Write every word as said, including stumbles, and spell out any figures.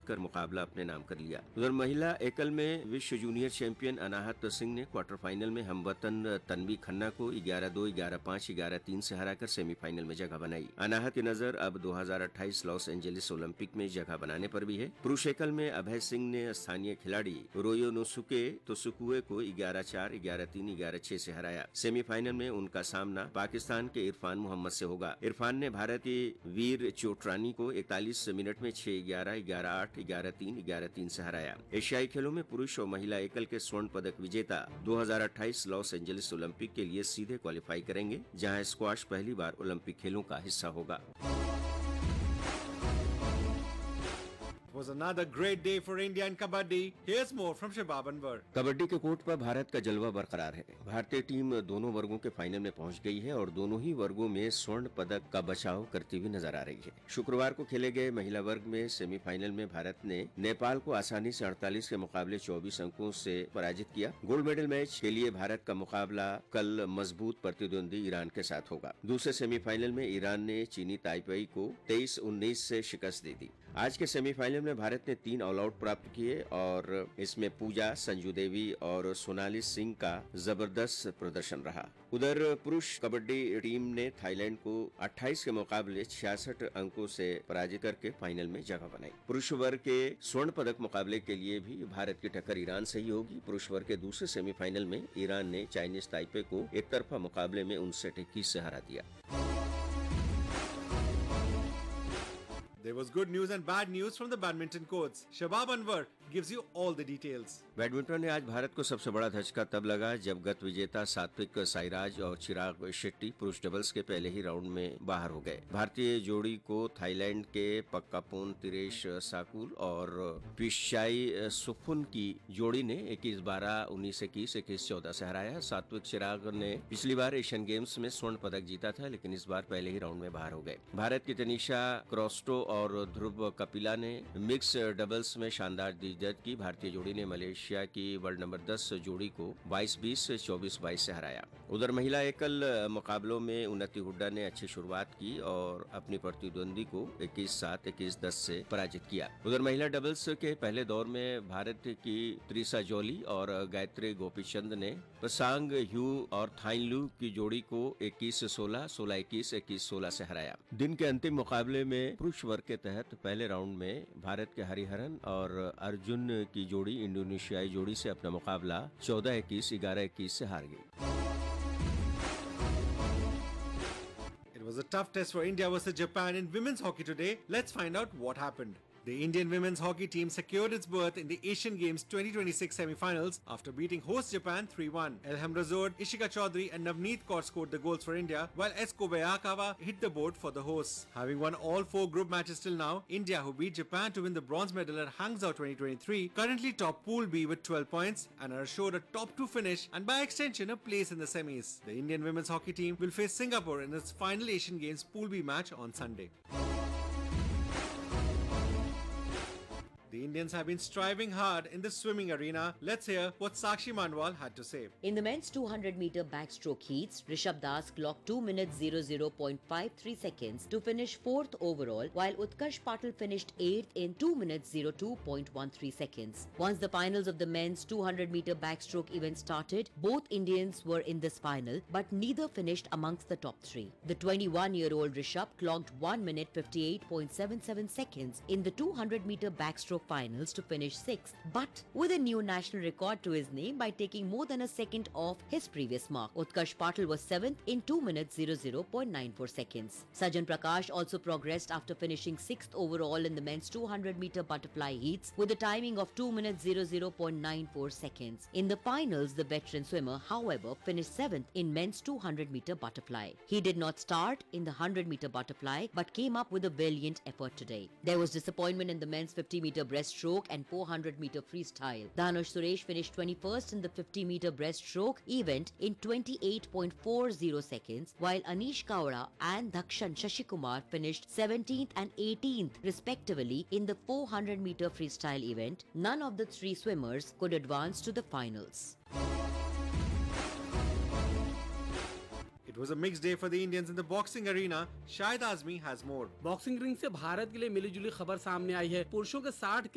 जीतकर मुकाबला अपने नाम कर लिया। उधर महिला एकल में विश्व जूनियर चैंपियन अनाहत सिंह ने क्वार्टर फाइनल में हमवतन तन्वी खन्ना को ग्यारह दो, ग्यारह पाँच, ग्यारह तीन से हराकर सेमीफाइनल में जगह बनाई। अनाहत की नजर अब दो हजार अट्ठाईस लॉस एंजेलिस ओलंपिक में जगह बनाने पर भी है। पुरुष एकल में अभय सिंह ने स्थानीय खिलाड़ी रोयोनोसुके तोसुकुए को ग्यारह चार, ग्यारह तीन, ग्यारह छह से हराया। सेमीफाइनल में उनका सामना पाकिस्तान के इरफान मोहम्मद से होगा। इरफान ने भारत के वीर चोटरानी को इकतालीस मिनट में छह ग्यारह, ग्यारह आठ, ग्यारह तीन, ग्यारह तीन से हराया। एशियाई खेलों में पुरुष और महिला एकल के स्वर्ण पदक विजेता दो हजार अट्ठाईस लॉस एंजेलिस ओलंपिक के लिए सीधे क्वालिफाई करेंगे, जहां स्क्वाश पहली बार ओलंपिक खेलों का हिस्सा होगा। It was another great day for India in Kabaddi. Here's more from Shabab Anwar. Kabaddi के कोर्ट पर भारत का जलवा बरकरार है। भारतीय टीम दोनों वर्गों के फाइनल में पहुंच गई है और दोनों ही वर्गों में स्वर्ण पदक का बचाव करती हुई नजर आ रही है। शुक्रवार को खेले गए महिला वर्ग में सेमीफाइनल में भारत ने नेपाल को आसानी से अड़तालीस के मुकाबले चौबीस अंकों से पराजित किया। गोल्ड मेडल मैच के लिए भारत का मुकाबला कल मजबूत प्रतिद्वंदी ईरान के साथ होगा। दूसरे सेमीफाइनल में ईरान ने चीनी ताइपेई को तेईस उन्नीस से शिकस्त दे दी। आज के सेमीफाइनल में भारत ने तीन ऑल आउट प्राप्त किए और इसमें पूजा, संजू देवी और सोनाली सिंह का जबरदस्त प्रदर्शन रहा। उधर पुरुष कबड्डी टीम ने थाईलैंड को अट्ठाईस के मुकाबले छियासठ अंकों से पराजित करके फाइनल में जगह बनाई। पुरुष वर्ग के स्वर्ण पदक मुकाबले के लिए भी भारत की टक्कर ईरान से ही होगी। पुरुष वर्ग के दूसरे सेमीफाइनल में ईरान ने चाइनीज ताइपे को एक तरफा मुकाबले में उनसठ इक्कीस से हरा दिया। There was good news and bad news from the badminton courts. Shabab Anwar gives you all the details. Badminton में आज भारत को सबसे बड़ा धचका तब लगा जब गत विजेता सात्विक साईराज और चिराग शेट्टी पुरुष डबल्स के पहले ही राउंड में बाहर हो गए। भारतीय जोड़ी को थाईलैंड के पक्कापोन तिरेश साकुल और पिशाई सुफुन की जोड़ी ने इक्कीस बारह, उन्नीस इक्कीस, इक्कीस चौदह से हराया। सात्विक चिराग ने पिछली बार एशियन गेम्स में स्वर्ण पदक जीता था, लेकिन इस बार पहले ही राउंड में बाहर हो गए। भारत की तनिषा क्रोस्टो और ध्रुव कपिला ने मिक्स डबल्स में शानदार जीत की। भारतीय जोड़ी ने मलेशिया की वर्ल्ड नंबर दस जोड़ी को बाईस बीस, चौबीस बाईस से हराया। उधर महिला एकल मुकाबलों में उन्नति हुड्डा ने अच्छी शुरुआत की और अपनी प्रतिद्वंदी को इक्कीस सात, इक्कीस दस से पराजित किया। उधर महिला डबल्स के पहले दौर में भारत की त्रिसा जोली और गायत्री गोपीचंद ने पसांग ह्यू और थाइलू की जोड़ी को इक्कीस सोलह, सोलह इक्कीस, इक्कीस सोलह से हराया। दिन के अंतिम मुकाबले में पुरुष वर्ग के तहत पहले राउंड में भारत के हरिहरन और अर्जुन की जोड़ी इंडोनेशियाई जोड़ी से अपना मुकाबला चौदह इक्कीस, ग्यारह इक्कीस से हार गई। It was a tough test for India versus Japan in women's hockey today. Let's find out what happened. The Indian women's hockey team secured its berth in the Asian Games twenty twenty-six semi-finals after beating host Japan three one. Elham Razord, Ishika Chaudhary and Navneet Kaur scored the goals for India, while S. Kobayakawa hit the board for the hosts. Having won all four group matches till now, India, who beat Japan to win the bronze medal at Hangzhou twenty twenty-three, currently top Pool B with twelve points and are assured a top two finish and by extension a place in the semis. The Indian women's hockey team will face Singapore in its final Asian Games Pool B match on Sunday. The Indians have been striving hard in the swimming arena. Let's hear what Sakshi Manwal had to say. In the men's two hundred meter backstroke heats, Rishabh Das clocked two minutes zero zero point five three seconds to finish fourth overall, while Utkarsh Patil finished eighth in two minutes zero two point one three seconds. Once the finals of the men's two hundred meter backstroke event started, both Indians were in this final, but neither finished amongst the top three. The twenty-one-year-old Rishabh clocked one minute fifty-eight point seven seven seconds in the two hundred meter backstroke finals to finish sixth, but with a new national record to his name by taking more than a second off his previous mark. Utkarsh Patil was seventh in two minutes zero zero point nine four seconds. Sajan Prakash also progressed after finishing sixth overall in the men's two hundred meter butterfly heats with a timing of two minutes zero zero point nine four seconds. In the finals, the veteran swimmer, however, finished seventh in men's two hundred meter butterfly. He did not start in the one hundred meter butterfly but came up with a valiant effort today. There was disappointment in the men's fifty meter breaststroke and four hundred meter freestyle. Dhanush Suresh finished twenty-first in the fifty meter breaststroke event in twenty-eight point four zero seconds, while Anish Kaura and Dhakshan Shashikumar finished seventeenth and eighteenth respectively in the four hundred meter freestyle event. None of the three swimmers could advance to the finals. It was a mixed day for the Indians in the boxing arena. Shahid Azmi has more. Boxing ring से भारत के लिए मिली जुली खबर सामने आई है। पुरुषों के साठ